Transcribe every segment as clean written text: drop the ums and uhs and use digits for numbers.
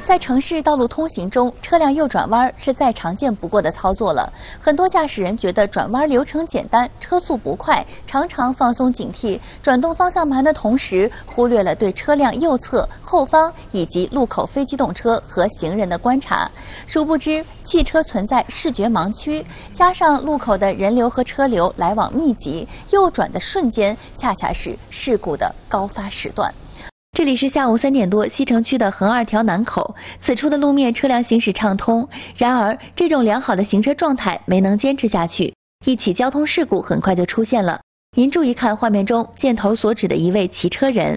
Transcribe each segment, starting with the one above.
在城市道路通行中，车辆右转弯是再常见不过的操作了。很多驾驶人觉得转弯流程简单，车速不快，常常放松警惕，转动方向盘的同时，忽略了对车辆右侧、后方以及路口非机动车和行人的观察。殊不知，汽车存在视觉盲区，加上路口的人流和车流来往密集，右转的瞬间恰恰是事故的高发时段。这里是下午3点多，西城区的横2条南口，此处的路面车辆行驶畅通。然而，这种良好的行车状态没能坚持下去，一起交通事故很快就出现了。您注意看画面中箭头所指的一位骑车人。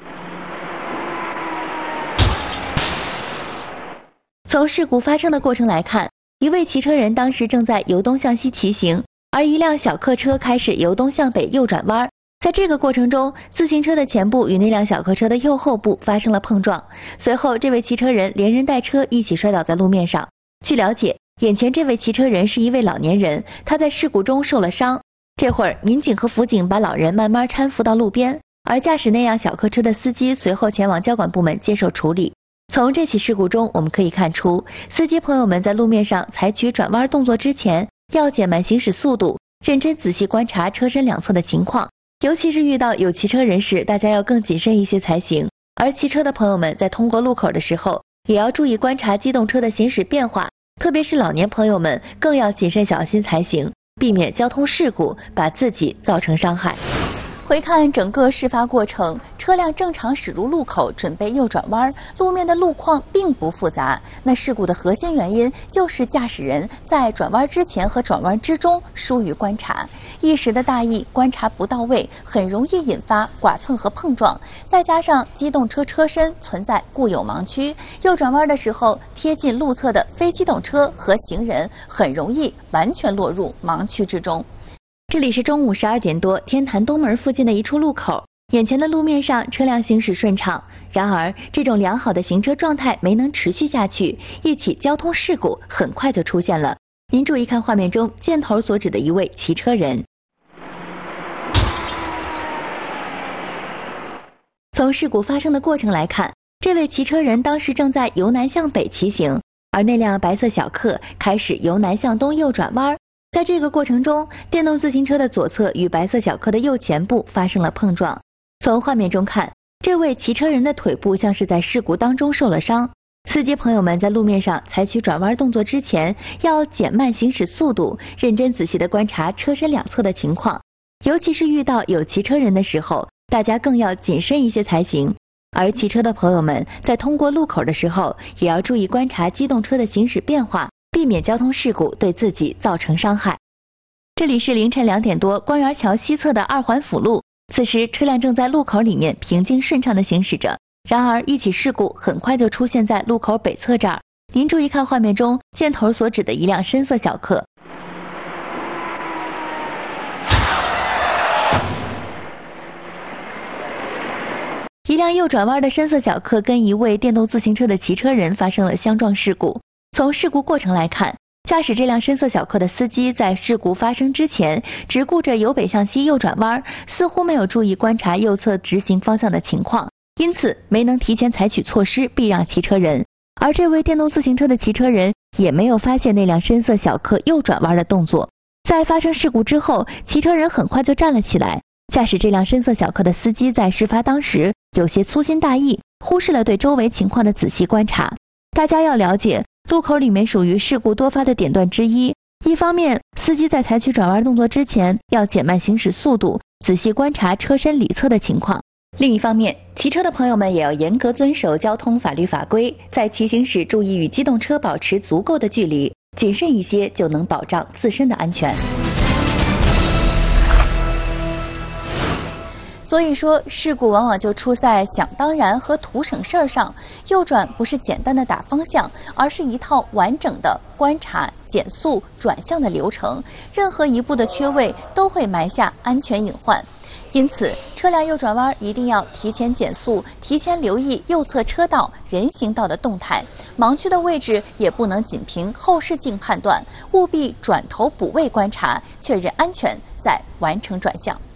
从事故发生的过程来看，一位骑车人当时正在由东向西骑行，而一辆小客车开始由东向北右转弯。在这个过程中，自行车的前部与那辆小客车的右后部发生了碰撞，随后这位骑车人连人带车一起摔倒在路面上。据了解，眼前这位骑车人是一位老年人，他在事故中受了伤。这会儿，民警和辅警把老人慢慢搀扶到路边，而驾驶那辆小客车的司机随后前往交管部门接受处理。从这起事故中，我们可以看出，司机朋友们在路面上采取转弯动作之前，要减慢行驶速度，认真仔细观察车身两侧的情况。尤其是遇到有骑车人时，大家要更谨慎一些才行。而骑车的朋友们在通过路口的时候，也要注意观察机动车的行驶变化，特别是老年朋友们更要谨慎小心才行，避免交通事故把自己造成伤害。回看整个事发过程，车辆正常驶入路口，准备右转弯，路面的路况并不复杂。那事故的核心原因就是驾驶人在转弯之前和转弯之中疏于观察，一时的大意，观察不到位，很容易引发剐蹭和碰撞。再加上机动车车身存在固有盲区，右转弯的时候贴近路侧的非机动车和行人，很容易完全落入盲区之中。这里是中午12点多，天坛东门附近的一处路口，眼前的路面上车辆行驶顺畅。然而，这种良好的行车状态没能持续下去，一起交通事故很快就出现了。您注意看画面中箭头所指的一位骑车人。从事故发生的过程来看，这位骑车人当时正在由南向北骑行，而那辆白色小客开始由南向东右转弯。在这个过程中，电动自行车的左侧与白色小客的右前部发生了碰撞。从画面中看，这位骑车人的腿部像是在事故当中受了伤。司机朋友们在路面上采取转弯动作之前，要减慢行驶速度，认真仔细地观察车身两侧的情况。尤其是遇到有骑车人的时候，大家更要谨慎一些才行。而骑车的朋友们在通过路口的时候，也要注意观察机动车的行驶变化，避免交通事故对自己造成伤害。这里是凌晨2点多，官园桥西侧的2环辅路，此时车辆正在路口里面平静顺畅地行驶着。然而，一起事故很快就出现在路口北侧这儿。您注意看画面中箭头所指的一辆深色小客。一辆右转弯的深色小客跟一位电动自行车的骑车人发生了相撞事故。从事故过程来看，驾驶这辆深色小客的司机在事故发生之前只顾着由北向西右转弯，似乎没有注意观察右侧直行方向的情况，因此没能提前采取措施避让骑车人。而这位电动自行车的骑车人也没有发现那辆深色小客右转弯的动作。在发生事故之后，骑车人很快就站了起来。驾驶这辆深色小客的司机在事发当时有些粗心大意，忽视了对周围情况的仔细观察。大家要了解，路口里面属于事故多发的点段之一。一方面，司机在采取转弯动作之前要减慢行驶速度，仔细观察车身里侧的情况。另一方面，骑车的朋友们也要严格遵守交通法律法规，在骑行时注意与机动车保持足够的距离，谨慎一些就能保障自身的安全。所以说，事故往往就出在想当然和图省事儿上。右转不是简单的打方向，而是一套完整的观察、减速、转向的流程，任何一步的缺位都会埋下安全隐患。因此，车辆右转弯一定要提前减速，提前留意右侧车道、人行道的动态，盲区的位置也不能仅凭后视镜判断，务必转头补位观察，确认安全再完成转向。